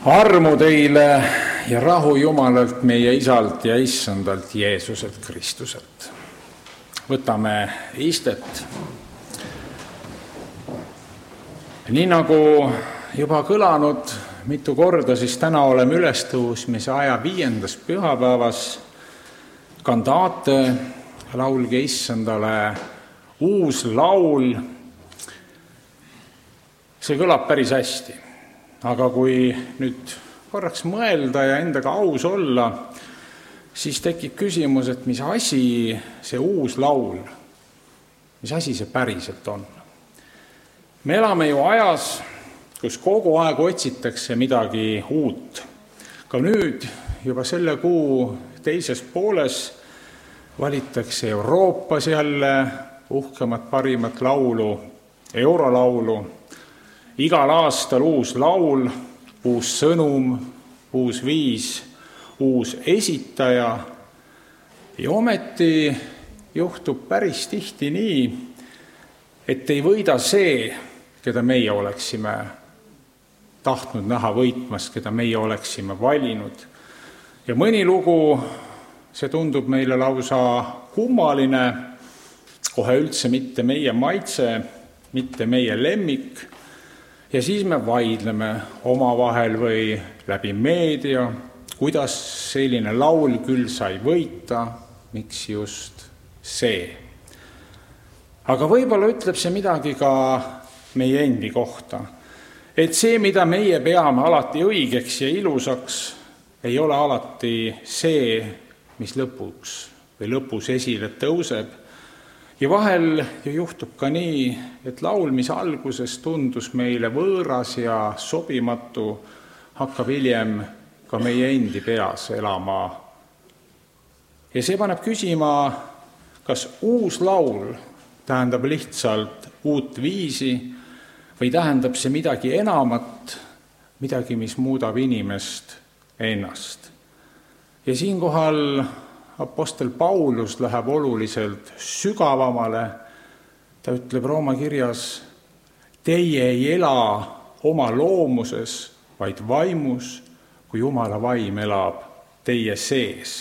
Armu teile ja rahu Jumalalt, meie Isalt ja Issandalt Jeesuselt Kristuselt. Võtame istet. Nii nagu juba kõlanud mitu korda, siis täna oleme ülestõusmise aja 5. pühapäevas. Kantaate, laulge Issandale uus laul. See kõlab päris hästi. Aga kui nüüd korraks mõelda ja endaga aus olla, siis tekib küsimus, et mis asi see uus laul, mis asi see päriselt on. Me elame ju ajas, kus kogu aeg otsitakse midagi uut. Ka nüüd juba selle kuu teises pooles valitakse Euroopas jälle uhkemat parimat laulu, eurolaulu. Igal aastal uus laul, uus sõnum, uus viis, uus esitaja. Ja ometi juhtub päris tihti nii, et ei võida see, keda meie oleksime tahtnud näha võitmas, keda meie oleksime valinud. Ja mõni lugu, see tundub meile lausa kummaline, kohe üldse mitte meie maitse, mitte meie lemmik. Ja siis me vaidleme omavahel või läbi meedia, kuidas selline laul küll sai võita, miks just see. Aga võib-olla ütleb see midagi ka meie endi kohta, et see, mida meie peame alati õigeks ja ilusaks, ei ole alati see, mis lõpus esile tõuseb. Ja vahel ju juhtub ka nii, et laul, mis alguses tundus meile võõras ja sobimatu, hakkab hiljem ka meie endi peas elama. Ja see paneb küsima, kas uus laul tähendab lihtsalt uut viisi või tähendab see midagi enamat, midagi, mis muudab inimest ennast. Ja siinkohal apostel Paulus läheb oluliselt sügavamale. Ta ütleb Rooma kirjas, teie ei ela oma loomuses, vaid vaimus, kui Jumala vaim elab teie sees.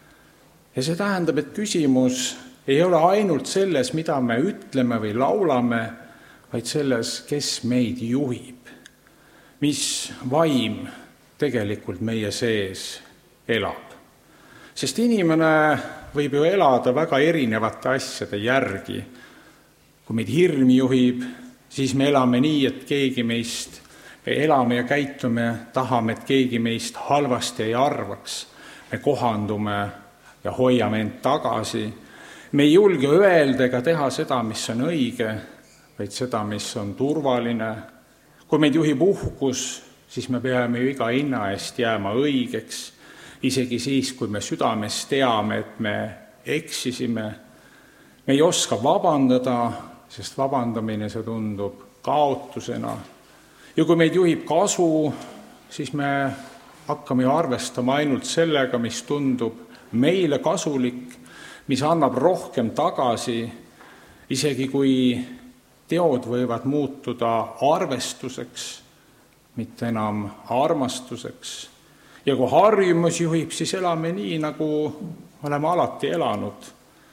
Ja see tähendab, et küsimus ei ole ainult selles, mida me ütleme või laulame, vaid selles, kes meid juhib. Mis vaim tegelikult meie sees elab. Sest inimene võib ju elada väga erinevate asjade järgi. Kui meid hirm juhib, siis me elame nii, et keegi meist elame ja käitume, tahame, et keegi meist halvasti ei arvaks. Me kohandume ja hoiame end tagasi. Me ei julge öelda ega teha seda, mis on õige, vaid seda, mis on turvaline. Kui meid juhib uhkus, siis me peame ju iga hinna eest jääma õigeks. Isegi siis, kui me südames teame, et me eksisime, me ei oska vabandada, sest vabandamine see tundub kaotusena. Ja kui meid juhib kasu, siis me hakkame ju arvestama ainult sellega, mis tundub meile kasulik, mis annab rohkem tagasi, isegi kui teod võivad muutuda arvestuseks, mitte enam armastuseks. Ja kui harjumus juhib, siis elame nii, nagu oleme alati elanud.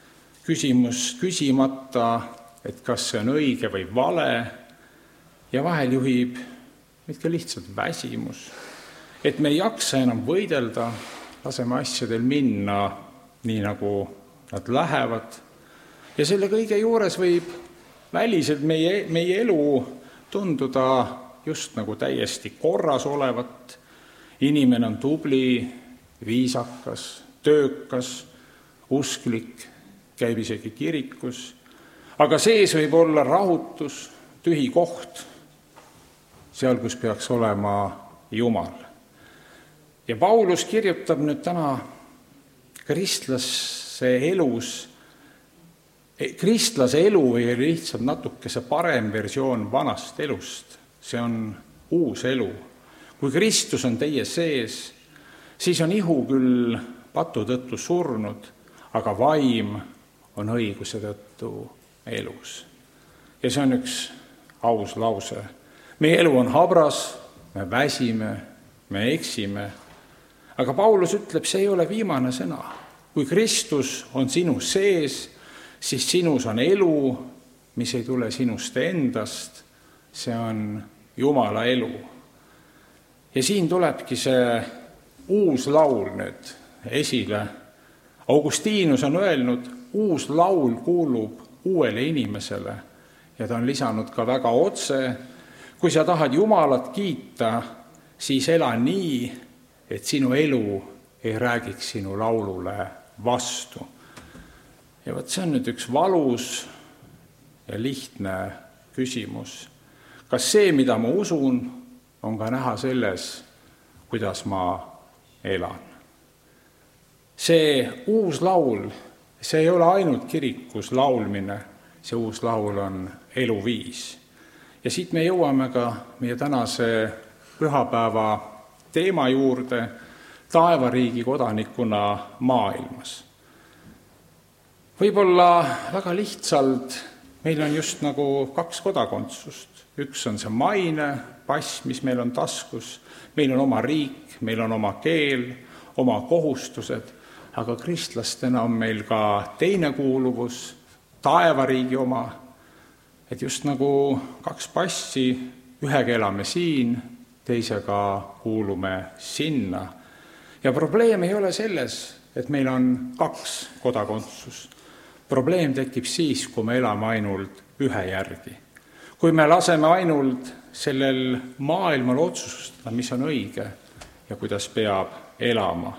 Küsimus küsimata, et kas see on õige või vale. Ja vahel juhib mitte lihtsalt väsimus, et me ei jaksa enam võidelda, laseme asjadel minna nii, nagu nad lähevad. Ja selle kõige juures võib väliselt meie elu tunduda just nagu täiesti korras olevat. Inimene on tubli, viisakas, töökas, usklik, käib isegi kirikus, aga sees võib olla rahutus, tühi koht, seal, kus peaks olema Jumal. Ja Paulus kirjutab nüüd täna kristlase elu või lihtsalt natukese parem versioon vanast elust. See on uus elu. Kui Kristus on teie sees, siis on ihu küll patu tõttu surnud, aga vaim on õiguse tõttu elus. Ja see on üks aus lause. Meie elu on habras, me väsime, me eksime. Aga Paulus ütleb, see ei ole viimane sõna. Kui Kristus on sinu sees, siis sinus on elu, mis ei tule sinust endast. See on Jumala elu. Ja siin tulebki see uus laul nüüd esile. Augustinus on öelnud, uus laul kuulub uuele inimesele ja ta on lisanud ka väga otse. Kui sa tahad Jumalat kiita, siis ela nii, et sinu elu ei räägiks sinu laulule vastu. Ja võt see on nüüd üks valus ja lihtne küsimus. Kas see, mida ma usun, on ka näha selles, kuidas ma elan? See uus laul, see ei ole ainult kirikus laulmine, see uus laul on eluviis. Ja siit me jõuame ka meie tänase pühapäeva teema juurde, taevariigi kodanikuna maailmas. Võib-olla väga lihtsalt meil on just nagu kaks kodakondsust. Üks on see maine pass, mis meil on taskus. Meil on oma riik, meil on oma keel, oma kohustused, aga kristlastena on meil ka teine kuuluvus, taevariigi oma. Et just nagu kaks passi, ühega elame siin, teisega kuulume sinna. Ja probleem ei ole selles, et meil on kaks kodakondsust. Probleem tekib siis, kui me elame ainult ühe järgi. Kui me laseme ainult sellel maailmal otsustada, mis on õige ja kuidas peab elama.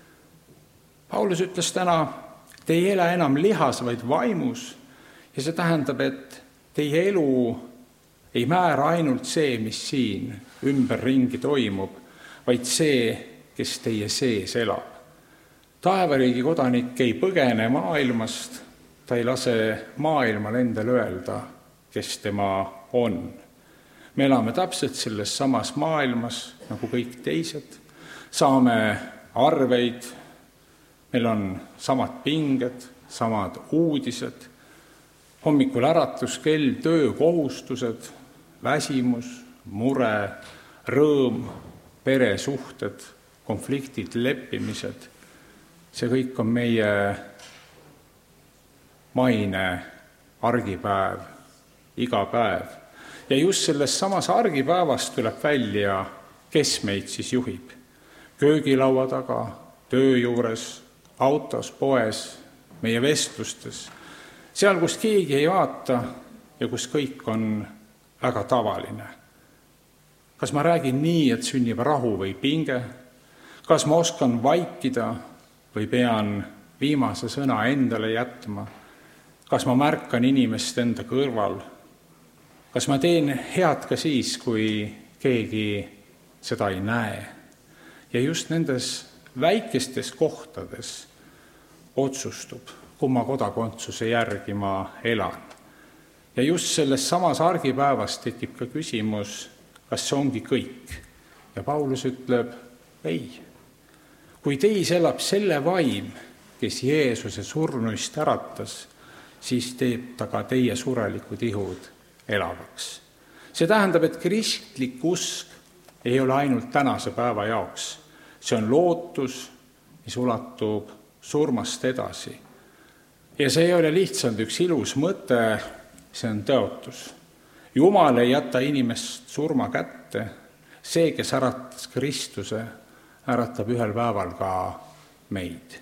Paulus ütles täna, te ei ela enam lihas, vaid vaimus. Ja see tähendab, et teie elu ei määra ainult see, mis siin ümberringi toimub, vaid see, kes teie sees elab. Taevariigi kodanik ei põgene maailmast, ta ei lase maailmal endale öelda, kes tema on. Me elame täpselt selles samas maailmas, nagu kõik teised. Saame arveid, meil on samad pinged, samad uudised, hommikul äratuskell, töökohustused, väsimus, mure, rõõm, peresuhted, konfliktid, leppimised. See kõik on meie maine argipäev, iga päev. Ja just selles samas argipäevast tuleb välja, kes meid siis juhib. Köögilaua taga, töö juures, autos, poes, meie vestlustes. Seal, kus keegi ei vaata ja kus kõik on väga tavaline. Kas ma räägin nii, et sünnib rahu või pinge? Kas ma oskan vaikida või pean viimase sõna endale jätma? Kas ma märkan inimest enda kõrval? Kas ma teen head ka siis, kui keegi seda ei näe? Ja just nendes väikestes kohtades otsustub, kumma kodakondsuse järgi ma elan. Ja just selles samas argipäevas tekib ka küsimus, kas see ongi kõik? Ja Paulus ütleb, ei. Kui teis elab selle vaim, kes Jeesuse surnuist äratas, siis teeb ta ka teie surelikud ihud elavaks. See tähendab, et kristlik usk ei ole ainult tänase päeva jaoks. See on lootus, mis ulatub surmast edasi. Ja see ei ole lihtsalt üks ilus mõte, see on tõotus. Jumal ei jäta inimest surma kätte. See, kes äratas Kristuse, äratab ühel päeval ka meid.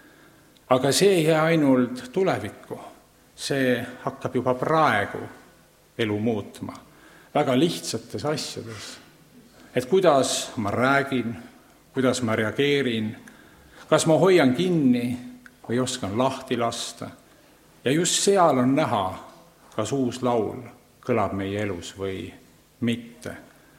Aga see ei jää ainult tulevikku. See hakkab juba praegu elu muutma. Väga lihtsates asjades. Et kuidas ma räägin, kuidas ma reageerin, kas ma hoian kinni või oskan lahti lasta. Ja just seal on näha, kas uus laul kõlab meie elus või mitte.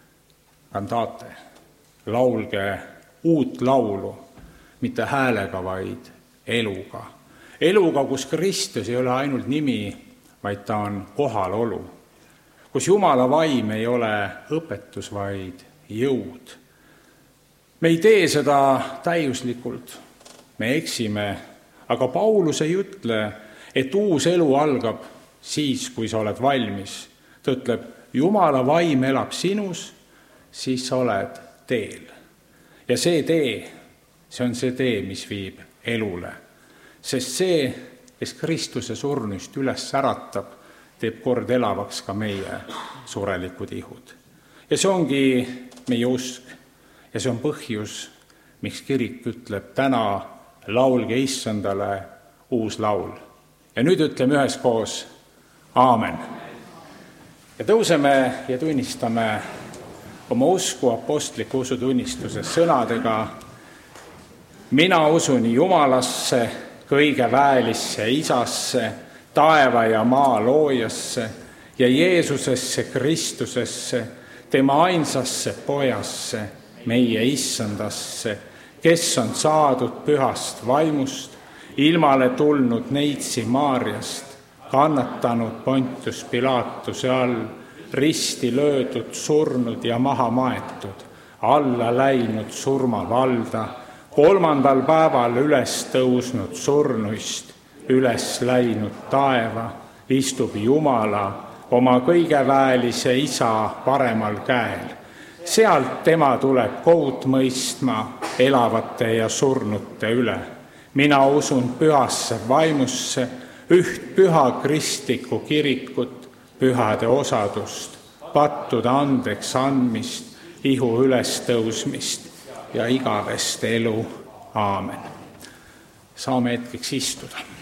Kantate, laulge uut laulu, mitte häälega, vaid eluga. Eluga, kus Kristus ei ole ainult nimi, vaid ta on kohalolu. Kus Jumala vaim ei ole õpetus, vaid jõud. Me ei tee seda täiuslikult, me eksime, aga Paulus ei ütle, et uus elu algab siis, kui sa oled valmis. Ta ütleb, Jumala vaim elab sinus, siis sa oled teel. Ja see tee, see on see tee, mis viib elule. Sest see, kes Kristuse surnuist üles äratab, teeb kord elavaks ka meie surelikud ihud. Ja see ongi meie usk ja see on põhjus, miks kirik ütleb täna laulge Issandale uus laul. Ja nüüd ütleme üheskoos aamen. Ja tõuseme ja tunnistame oma usku apostliku usutunnistuse sõnadega. Mina usun Jumalasse, kõige väelisse Isasse, taeva ja maa loojasse ja Jeesusesse Kristusesse, tema ainsasse pojasse, meie Issandasse, kes on saadud pühast vaimust, ilmale tulnud neitsi Maarjast, kannatanud Pontius Pilatuse all, risti löödud, surnud ja maha maetud, alla läinud surmavalda, 3. päeval üles tõusnud surnuist, üles läinud taeva, istub Jumala oma kõige väelise Isa paremal käel. Sealt tema tuleb kohut mõistma elavate ja surnute üle. Mina usun pühasse vaimusse, üht püha kristlikku kirikut, pühade osadust, pattude andeks andmist, ihu ülestõusmist ja igavest elu. Aamen. Saame hetkeks istuda.